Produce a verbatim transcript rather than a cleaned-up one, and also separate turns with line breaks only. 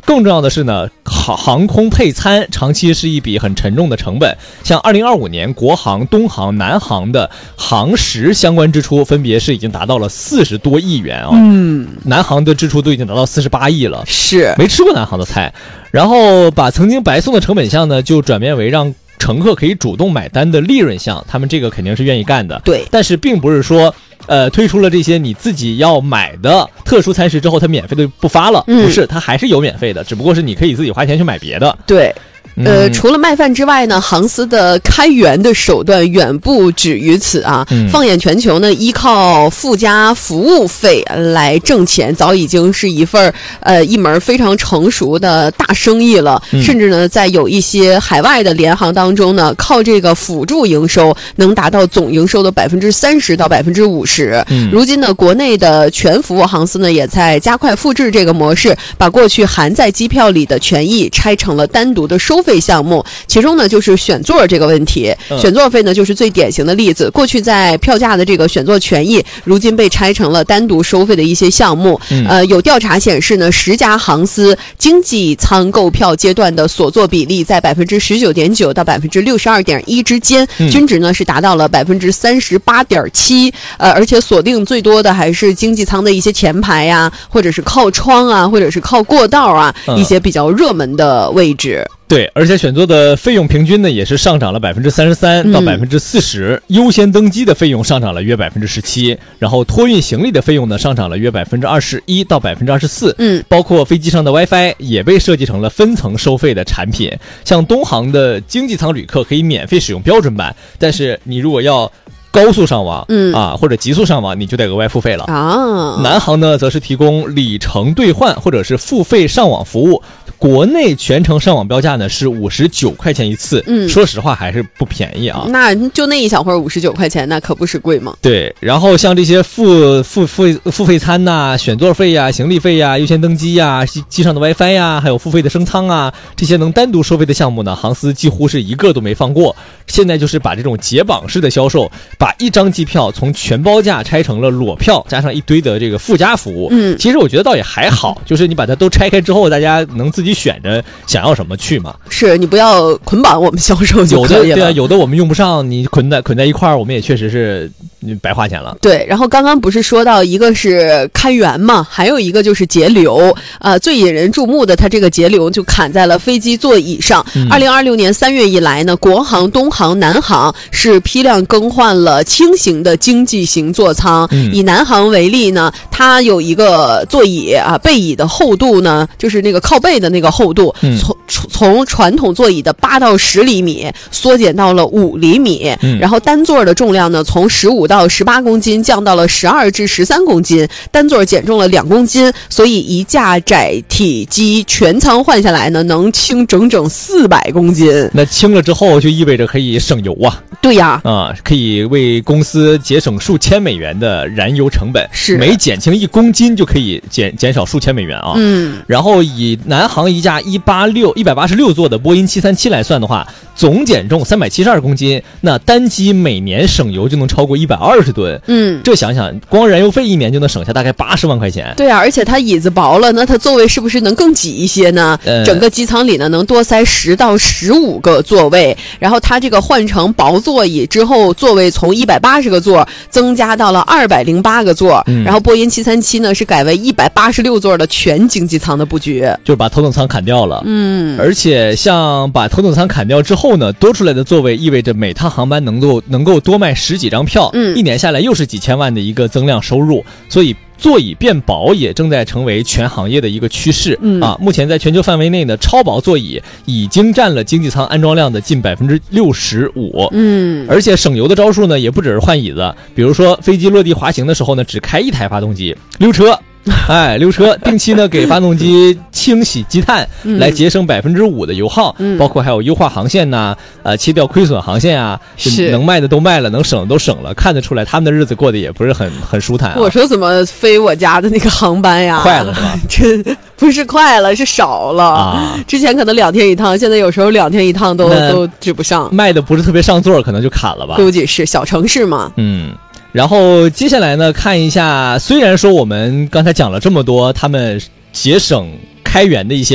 更重要的是呢，航空配餐长期是一笔很沉重的成本。像二零二五年国航、东航、南航的航食相关支出分别是已经达到了四十多亿元啊、哦。嗯，南航的支出都已经达到四十八亿了，
是
没吃过南航的菜。然后把曾经白送的成本项呢，就转变为让乘客可以主动买单的利润项，他们这个肯定是愿意干的。
对，
但是并不是说。呃，推出了这些你自己要买的特殊餐食之后，它免费的不发了，嗯、不是，它还是有免费的，只不过是你可以自己花钱去买别的。
对。呃，除了卖饭之外呢，航司的开源的手段远不止于此啊。嗯、放眼全球呢，依靠附加服务费来挣钱，早已经是一份呃一门非常成熟的大生意了。嗯、甚至呢，在有一些海外的联航当中呢，靠这个辅助营收能达到总营收的百分之三十到百分之五十。如今呢，国内的全服务航司呢，也在加快复制这个模式，把过去含在机票里的权益拆成了单独的收费。费项目，其中呢就是选座这个问题，嗯、选座费呢就是最典型的例子。过去在票价的这个选座权益，如今被拆成了单独收费的一些项目。嗯、呃，有调查显示呢，十家航司经济舱购票阶段的所座比例在百分之十九点九到百分之六十二点一之间，嗯、均值呢是达到了百分之三十八点七。呃，而且锁定最多的还是经济舱的一些前排呀、啊，或者是靠窗啊，或者是靠过道啊，嗯、一些比较热门的位置。
对，而且选座的费用平均呢也是上涨了百分之三十三到百分之四十，优先登机的费用上涨了约百分之十七，然后托运行李的费用呢上涨了约百分之二十一到百分之二十四。嗯，包括飞机上的 WiFi 也被设计成了分层收费的产品，像东航的经济舱旅客可以免费使用标准版，但是你如果要高速上网，嗯啊，或者极速上网，你就得额外付费了啊。南航呢，则是提供里程兑换或者是付费上网服务。国内全程上网标价呢是五十九块钱一次，嗯，说实话还是不便宜啊。
那就那一小会儿五十九块钱，那可不是贵吗？
对，然后像这些付付付付费餐呐、啊、选座费呀、行李费呀、优先登机呀、机上的 WiFi 呀，还有付费的升舱啊，这些能单独收费的项目呢，航司几乎是一个都没放过。现在就是把这种解绑式的销售，把一张机票从全包价拆成了裸票，加上一堆的这个附加服务。嗯，其实我觉得倒也还好，就是你把它都拆开之后，大家能自己选着想要什么去嘛。
是你不要捆绑我们销售就可以了。
有的对啊，有的我们用不上，你捆在捆在一块儿，我们也确实是白花钱了。
对，然后刚刚不是说到一个是开源嘛，还有一个就是节流。呃，最引人注目的，它这个节流就砍在了飞机座椅上。二零二六年三月以来呢，国航、东航、南航是批量更换了轻型的经济型座舱。嗯、以南航为例呢，它有一个座椅啊，背椅的厚度呢，就是那个靠背的那个厚度，嗯、从从传统座椅的八到十厘米缩减到了五厘米，嗯、然后单座的重量呢，从十五到十八公斤降到了十二至十三公斤，单座减重了两公斤，所以一架载体机全舱换下来呢，能轻整整四百公斤。
那轻了之后就意味着可以省油啊。
对呀，
啊，可以为公司节省数千美元的燃油成本，
是
每减轻一公斤就可以减减少数千美元啊。嗯，然后以南航一架一八六一百八十六座的波音七三七来算的话，总减重三百七十二公斤，那单机每年省油就能超过一百二十吨。嗯，这想想光燃油费一年就能省下大概八十万块钱。
对啊，而且它椅子薄了，那它座位是不是能更挤一些呢？呃、整个机舱里呢能多塞十到十五个座位，然后它这个换成薄座椅之后，座位从一百八十个座增加到了二百零八个座。嗯、然后波音七三七呢是改为一百八十六座的全经济舱的布局，
就是把头等舱砍掉了。嗯，而且像把头等舱砍掉之后呢，多出来的座位意味着每趟航班能够能够多卖十几张票，嗯，一年下来又是几千万的一个增量收入，所以座椅变薄也正在成为全行业的一个趋势。嗯啊，目前在全球范围内呢，超薄座椅已经占了经济舱安装量的近百分之六十五。嗯，而且省油的招数呢，也不只是换椅子，比如说飞机落地滑行的时候呢，只开一台发动机，溜车。哎，溜车定期呢给发动机清洗积碳，嗯、来节省百分之五的油耗，嗯、包括还有优化航线呐、呃，切掉亏损航线啊，是能卖的都卖了，能省的都省了，看得出来他们的日子过得也不是很很舒坦、啊。
我说怎么飞我家的那个航班呀？
快了是吧？
这不是快了，是少了啊！之前可能两天一趟，现在有时候两天一趟都都指不上，
卖的不是特别上座，可能就砍了吧？
估计是小城市嘛。
嗯。然后接下来呢，看一下，虽然说我们刚才讲了这么多他们节省开源的一些